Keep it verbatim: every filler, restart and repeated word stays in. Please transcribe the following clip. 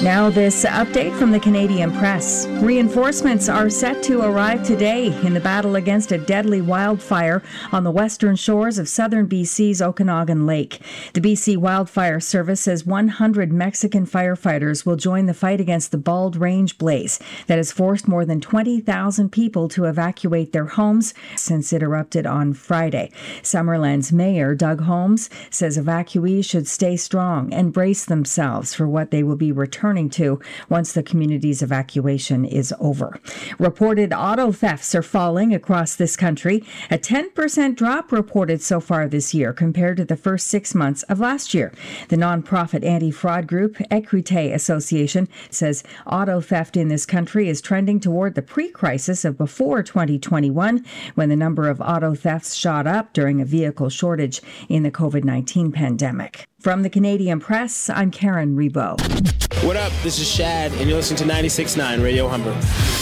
Now this update from the Canadian Press. Reinforcements are set to arrive today in the battle against a deadly wildfire on the western shores of southern B C's Okanagan Lake. The B C Wildfire Service says one hundred Mexican firefighters will join the fight against the Bald Range blaze that has forced more than twenty thousand people to evacuate their homes since it erupted on Friday. Summerland's mayor, Doug Holmes, says evacuees should stay strong and brace themselves for what they will be returning to once the community's evacuation is over. Reported auto thefts are falling across this country, a ten percent drop reported so far this year compared to the first six months of last year. The nonprofit anti-fraud group Equite Association says auto theft in this country is trending toward the pre-crisis of before twenty twenty-one, when the number of auto thefts shot up during a vehicle shortage in the covid nineteen pandemic. From the Canadian Press, I'm Karen Rebo. What up? This is Shad, and you're listening to ninety-six point nine Radio Humber.